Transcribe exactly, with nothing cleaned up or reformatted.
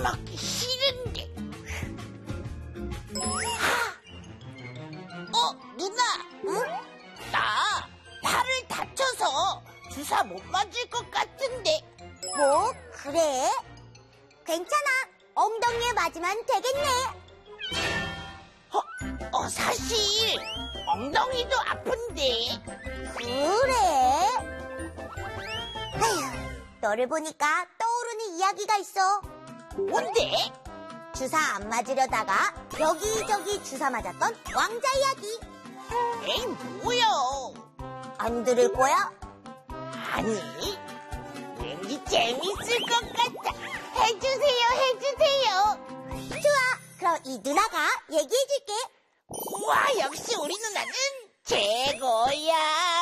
맞기 싫은데. 어, 누나. 응? 나 팔을 다쳐서 주사 못 맞을 것 같은데. 뭐? 그래? 괜찮아. 엉덩이에 맞으면 되겠네. 어, 어 사실 엉덩이도 아픈데. 그래? 에휴, 너를 보니까 떠오르는 이야기가 있어. 뭔데? 주사 안 맞으려다가 여기저기 주사 맞았던 왕자 이야기. 에이, 뭐야? 안 들을 거야? 아니, 왠지 재밌을 것 같아. 해주세요, 해주세요. 좋아. 그럼 이 누나가 얘기해줄게. 와, 역시 우리 누나는 최고야.